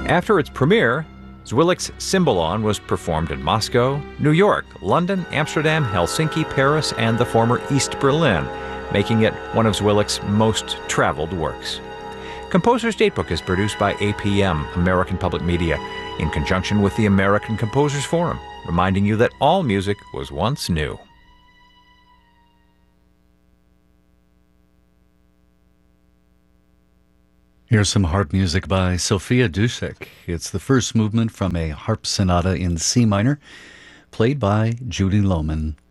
After its premiere, Zwillik's Cymbalon was performed in Moscow, New York, London, Amsterdam, Helsinki, Paris, and the former East Berlin, making it one of Zwillik's most traveled works. Composer's Datebook is produced by APM, American Public Media, in conjunction with the American Composers Forum, reminding you that all music was once new. Here's some harp music by Sofia Dušek. It's the first movement from a harp sonata in C minor, played by Judy Lohman.